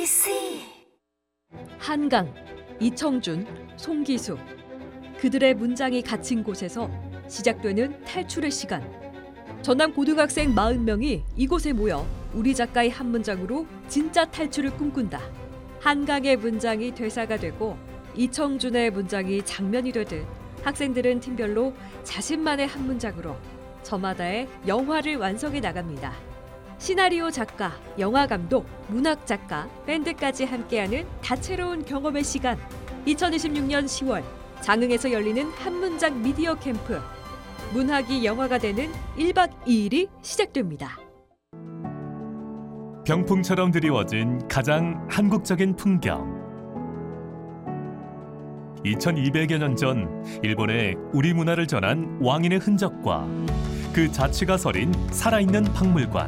ABC 한강, 이청준, 송기수. 그들의 문장이 갇힌 곳에서 시작되는 탈출의 시간. 전남 고등학생 40명이 이곳에 모여 우리 작가의 한 문장으로 진짜 탈출을 꿈꾼다. 한강의 문장이 대사가 되고 이청준의 문장이 장면이 되듯 학생들은 팀별로 자신만의 한 문장으로 저마다의 영화를 완성해 나갑니다. 시나리오 작가, 영화 감독, 문학 작가, 밴드까지 함께하는 다채로운 경험의 시간. 2026년 10월 장흥에서 열리는 한 문장 미디어 캠프. 문학이 영화가 되는 1박 2일이 시작됩니다. 병풍처럼 드리워진 가장 한국적인 풍경. 2200여 년 전 일본에 우리 문화를 전한 왕인의 흔적과 그 자취가 서린 살아있는 박물관.